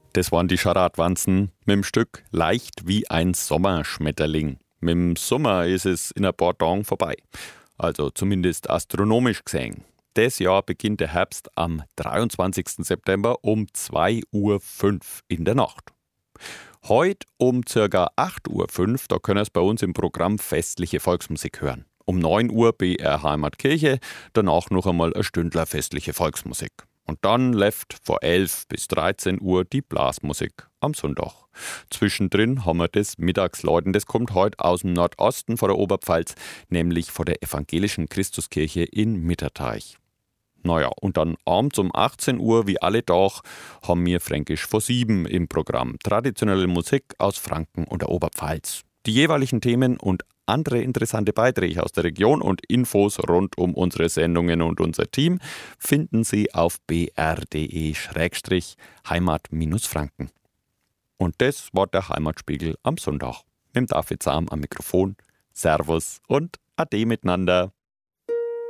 Das waren die Charadwanzen mit dem Stück Leicht wie ein Sommerschmetterling. Mit dem Sommer ist es in ein paar Tagen vorbei. Also zumindest astronomisch gesehen. Das Jahr beginnt der Herbst am 23. September um 2:05 Uhr in der Nacht. Heute um ca. 8:05 Uhr, da können Sie bei uns im Programm festliche Volksmusik hören. Um 9 Uhr BR Heimatkirche, danach noch einmal ein Stündler festliche Volksmusik. Und dann läuft von 11 bis 13 Uhr die Blasmusik am Sonntag. Zwischendrin haben wir das Mittagsläuten, das kommt heute aus dem Nordosten von der Oberpfalz, nämlich von der evangelischen Christuskirche in Mitterteich. Naja, und dann abends um 18 Uhr, wie alle Tage, haben wir Fränkisch vor 7 im Programm. Traditionelle Musik aus Franken und der Oberpfalz. Die jeweiligen Themen und andere interessante Beiträge aus der Region und Infos rund um unsere Sendungen und unser Team finden Sie auf br.de/Heimat-Franken. Und das war der Heimatspiegel am Sonntag. Mit dem David Sam am Mikrofon. Servus und Ade miteinander.